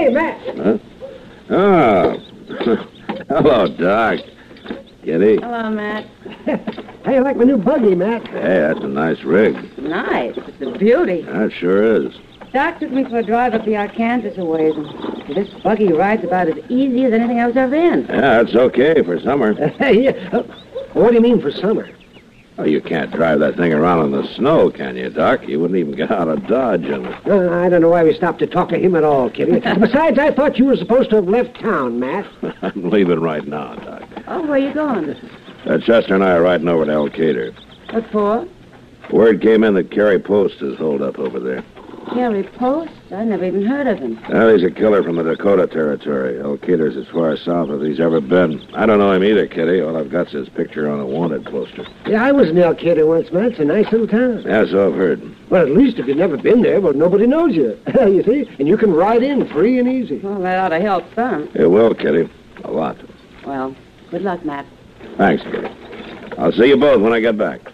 Hey, Matt. Huh? Oh. Hello, Doc. Kitty. Hello, Matt. How you like my new buggy, Matt? Hey, that's a nice rig. Nice. It's a beauty. That sure is. Doc took me for a drive up the Arkansas a ways, and this buggy ride's about as easy as anything I was ever in. Yeah, it's okay for summer. Yeah. What do you mean for summer? Oh, you can't drive that thing around in the snow, can you, Doc? You wouldn't even get out of Dodge in it. I don't know why we stopped to talk to him at all, Kitty. Besides, I thought you were supposed to have left town, Matt. I'm leaving right now, Doc. Oh, where you going? Chester and I are riding over to Elkader. What for? Word came in that Kerry Post is holed up over there. Kerry Post? I never even heard of him. Well, he's a killer from the Dakota Territory. Elkader's as far south as he's ever been. I don't know him either, Kitty. All I've got's his picture on a wanted poster. Yeah, I was in Elkader once, Matt. It's a nice little town. Yeah, so I've heard. Well, at least if you've never been there, well, nobody knows you. You see? And you can ride in free and easy. Well, that ought to help some. It will, Kitty. A lot. Well, good luck, Matt. Thanks, Kitty. I'll see you both when I get back.